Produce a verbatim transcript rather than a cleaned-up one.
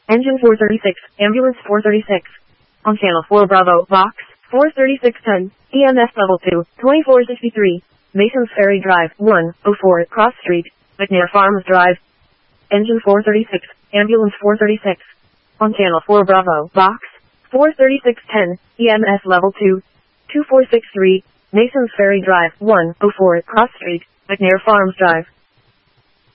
Engine four thirty-six, Ambulance four thirty-six. On Channel four Bravo, Box, four thirty-six ten, E M S Level two, twenty-four sixty-three. Masons Ferry Drive, one oh four, Cross Street, McNair Farms Drive. Engine four thirty-six, Ambulance four thirty-six. On Channel four Bravo, Box, four thirty-six ten, E M S Level two, twenty-four sixty-three. Masons Ferry Drive, one oh four, Cross Street, McNair Farms Drive.